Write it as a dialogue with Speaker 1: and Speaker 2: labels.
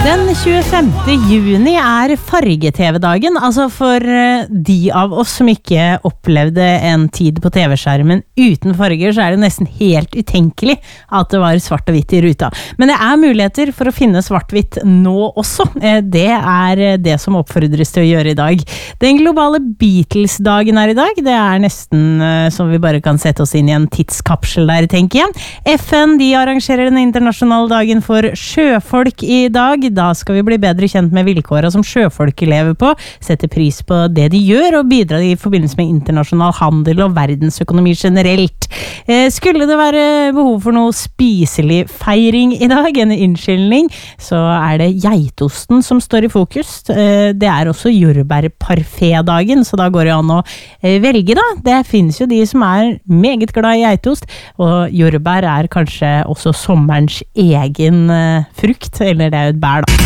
Speaker 1: Den 25. juni farge-TV-dagen, altså for de av oss som ikke opplevde en tid på TV-skjermen uten farger, så det nesten helt utenkelig at det var svart og hvitt i ruta. Men det muligheter for å finne svart-hvitt nå også. Det det som oppfordres til å gjøre i dag. Den globale Beatles-dagen i dag. Det nesten som vi bare kan sette oss inn i en tidskapsel der, tenker jeg. FN, de arrangerer den internasjonale dagen for sjøfolk i dag. Da skal vi bli bedre kjent med vilkårene som sjøfolk lever på, sette pris på det de gjør, og bidra i forbindelse med internasjonal handel og verdensøkonomi generelt. Skulle det være behov for noe spiselig feiring i dag, en unnskyldning, så det geitosten som står i fokus. Det også jordbærparfait-dagen, så da går det an å velge da. Det finnes jo de som meget glad i geitost, og jordbær kanskje også sommerens egen frukt, eller det jo et bær